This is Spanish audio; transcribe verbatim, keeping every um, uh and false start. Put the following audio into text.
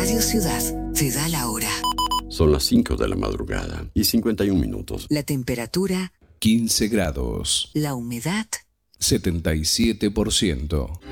Radio Ciudad te da la hora. Son las cinco de la madrugada y cincuenta y un minutos. La temperatura quince grados. La humedad setenta y siete por ciento.